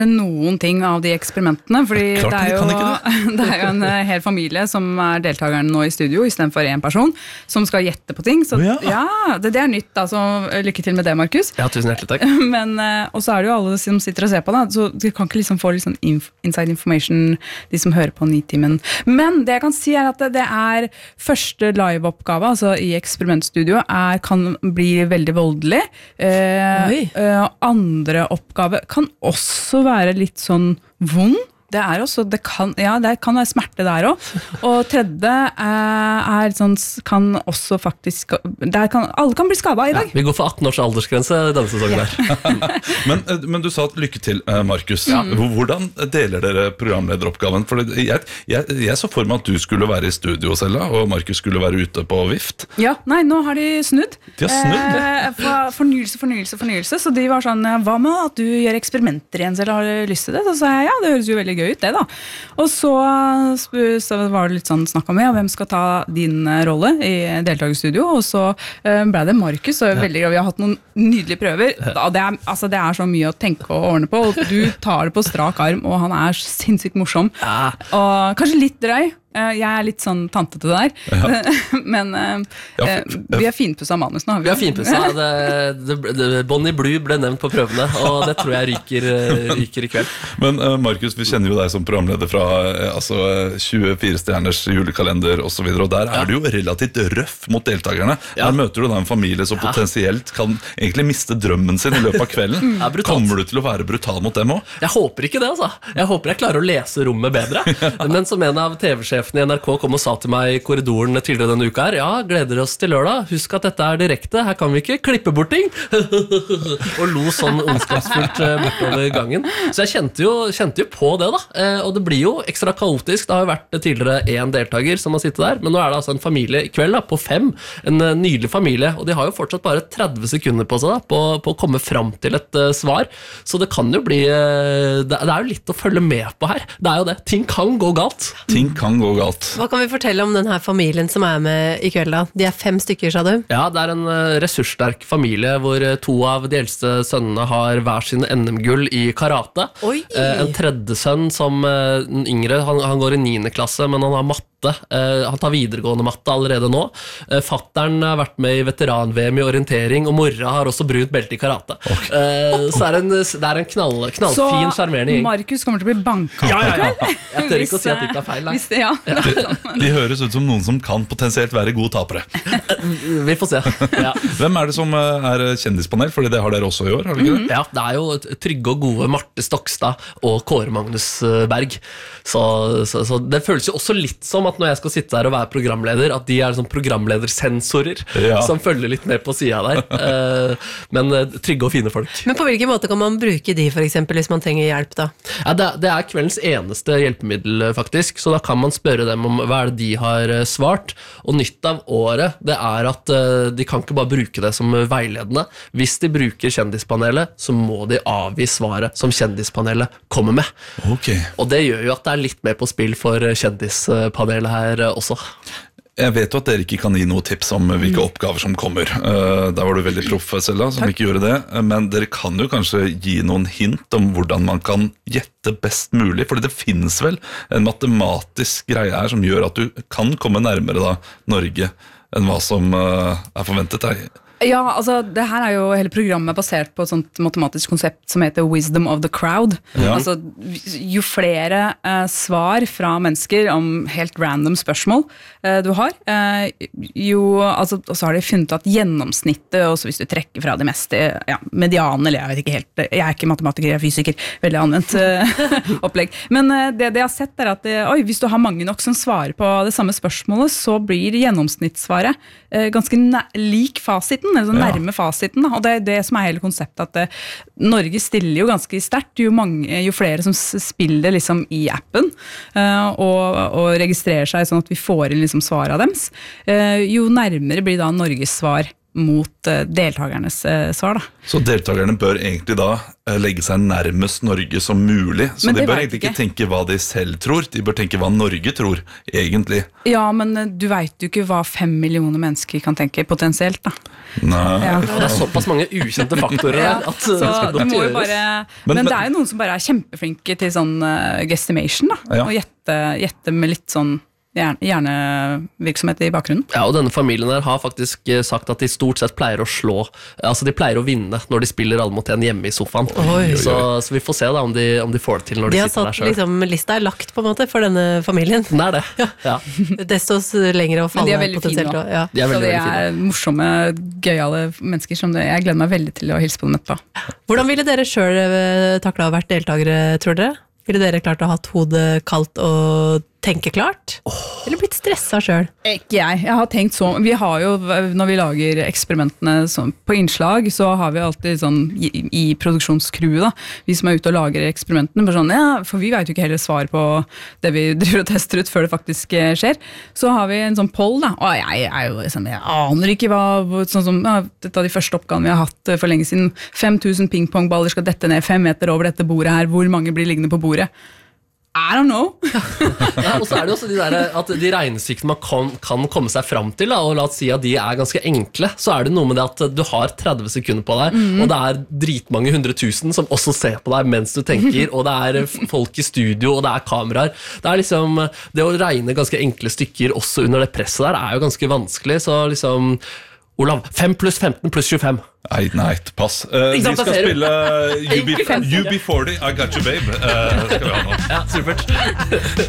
noen ting av de eksperimentene, fordi Klart det kan ikke det er jo en hel familie som deltakeren nå i studio, i stedet for en person, som skal gjette på ting. Så Ja. det er nytt, altså. Lykke til med det, Markus. Ja, tusen hjertelig takk. Men, og så er det jo alle som sitter og ser på det, så de kan ikke liksom få litt sånn inside information, de som hører på Nitimen. Men det jeg kan si er at det er første live-oppgave, altså i eksperimentstudio, kan bli veldig voldelig. Andre oppgave kan også være litt sånn vond. Det kan være smerte der også. Og tredje sånn, kan også faktisk, alle kan bli skadet i dag. Ja, vi går for 18 års aldersgrense i denne sesongen her. men du sa at lykke til, Markus. Hvordan deler dere programlederoppgaven? For jeg så for meg at du skulle være i studio, Sella, og Markus skulle være ute på vift. Ja, nei, nå har de snudd. De har snudd? Fornyelse. Så de var sånn, hva med at du gjør eksperimenter igjen, Sella, har du lyst til det? Så sa jeg, ja, det høres jo veldig gøy ut det da. Og så var det litt sånn snakk om hvem skal ta din rolle i deltakerstudio, og så ble det Markus, og veldig glad vi har hatt noen nydelige prøver. Det er så mye å tenke og ordne på, og du tar det på strak arm, og han er sinnssykt morsom. Og kanskje litt drøy. Jeg er litt sånn tantete der, men vi har finpusset manus nå. Vi har finpusset. Bonnie Blue ble nevnt på prøvene, og det tror jeg ryker i kveld. Men Markus, vi kjenner jo deg som programleder fra 24 stjerners julekalender og så videre, og der er du jo relativt røff mot deltakerne. Der møter du da en familie som potensielt kan egentlig miste drømmen sin i løpet av kvelden. Kommer du til å være brutal mot dem også? Jeg håper ikke det, altså. Jeg håper jeg klarer å lese rommet bedre. Men som en av TV-sjefen i NRK kom og sa til meg i korridoren tidligere denne uka her, gleder oss til lørdag, husk at dette er direkte, her kan vi ikke klippe bort ting. Og lo sånn ondskapsfullt bortover gangen. Så jeg kjente jo på det da, og det blir jo ekstra kaotisk. Det har jo vært tidligere en deltaker som har sittet der, men nå er det altså en familie i kveld da, på 5, en nydelig familie, og de har jo fortsatt bare 30 sekunder på seg da, på å komme frem til et svar, så det kan jo bli, det er jo litt å følge med på her. Det er jo det, ting kan gå galt. Ting kan gå galt. Hva kan vi fortelle om denne familien som er med i kveld da? De er 5 stykker, sa du? Ja, det er en ressurssterk familie hvor 2 av de eldste sønnene har hver sin NM-gull i karate. En tredje sønn som den yngre, han går i 9. klasse, men han har matte. Han tar videregående matte allerede nå. Fatteren har vært med i veteran-VM i orientering, og mora har også brunt belte i karate. Så det er en knallfin, charmerende gjeng. Så Markus kommer til å bli banket? Ja. Jeg tør ikke å si at det ikke er feil. De høres ut som noen som kan potensielt være gode tapere. Vi får se. Hvem er det som er kjendispanel? Fordi det har dere også i år, har dere ikke det? Ja, det er jo trygge og gode Marte Stokstad og Kåre Magnus Berg. Så det føles jo også litt som at når jeg skal sitte der og være programleder, at de er sånn programledersensorer som følger litt med på siden der. Men trygge og fine folk. Men på hvilken måte kan man bruke de, for eksempel, hvis man trenger hjelp da? Ja, det er kveldens eneste hjelpemiddel, faktisk, så da kan man spørre dem om hva er det de har svart. Og nytt av året, det er at de kan ikke bare bruke det som veiledende. Hvis de bruker kjendispanelet, så må de avgi svaret som kjendispanelet kommer med. Og det gjør jo at det er litt mer på spill for kjendispanelet her også. Jeg vet jo at dere ikke kan gi noe tips om hvilke oppgaver som kommer. Der var du veldig proff, Sella, som ikke gjorde det. Men dere kan jo kanskje gi noen hint om hvordan man kan gjette best mulig. Fordi det finnes vel en matematisk greie her som gjør at du kan komme nærmere da, Norge enn hva som er forventet deg. Ja, altså det her er jo hele programmet basert på et sånt matematisk konsept som heter Wisdom of the Crowd. Altså jo flere svar fra mennesker om helt random spørsmål du har, altså, og så har de funnet at gjennomsnittet, og så hvis du trekker fra det meste, median, eller jeg vet ikke helt, jeg er ikke matematiker, jeg er fysiker, veldig anvendt opplegg. Men det jeg har sett er at hvis du har mange nok som svarer på det samme spørsmålet, så blir gjennomsnittssvaret ganske lik fasiten, eller så nærme fasiten, og det er det som er hele konseptet, at Norge stiller jo ganske sterkt, jo flere som spiller liksom i appen, og registrerer seg sånn at vi får inn liksom svar av dems, jo nærmere blir da Norges svar mot deltakernes svar. Da. Så deltakerne bør egentlig da legge seg nærmest Norge som mulig. Så Men de det bør vet egentlig ikke. ikke tenke hva de selv tror, de bør tenke hva Norge tror, egentlig. Ja, men du vet jo ikke hva 5 millioner mennesker kan tenke potensielt. Da. Nei. Ja. Det er såpass mange ukjente faktorer her at Så det skal du godt må jo gjøres. bare, Men- men det er jo noen som bare er kjempeflinke til sånn guesstimation, da. Ja. Og gjette med litt sånn hjernevirksomhet i bakgrunnen. Ja, og denne familien her har faktisk sagt at de stort sett pleier å slå. Altså de pleier å vinne når de spiller alle mot en hjemme i sofaen. Oi. Så vi får se da om de får det til når De de har sitter der satt, selv. liksom, lista er lagt på en måte for denne familien. Den er det. Ja. Desto lenger å Men de falle er veldig fine potensielt. da. Ja. De er Så veldig, de veldig fine. er morsomme, gøyale mennesker som jeg gleder meg veldig til å hilse på dem etterpå. Hvordan ville dere sjøl takla å vært deltakere, tror dere? Ville dere klart å ha hatt hodet kaldt og tenke klart? Eller blitt stressa sjøl? Ikke jeg. Jeg har tenkt så. Vi har jo, når vi lager eksperimentene sånn, på innslag, så har vi alltid sånn i produksjonscrewet, da, vi som er ute og lager eksperimentene, for vi vet jo ikke heller svar på det vi driver og tester ut før det faktisk skjer. Så har vi en sånn poll, da, og jeg er jo liksom, jeg aner ikke hva, sånn som dette av de første oppgavene vi har hatt for lenge siden, 5000 pingpongballer skal dette ned 5 meter over dette bordet her, hvor mange blir liggende på bordet? I don't know. Ja, og så er det jo også de, der, at de regnestykkene man kan komme seg fram til, da, og la oss si at de er ganske enkle, så er det noe med det at du har 30 sekunder på deg, og det er dritmange 100 000 som også ser på deg mens du tenker, og det er folk i studio, og det er kameraer. Det er liksom, det å regne ganske enkle stykker også under det presset der er jo ganske vanskelig, så liksom Olav, 5 pluss 15 pluss 25. Nei, pass. Vi sant, skal da ser du. spille UB40, I Got You Babe. Skal vi ha nå. Ja, supert.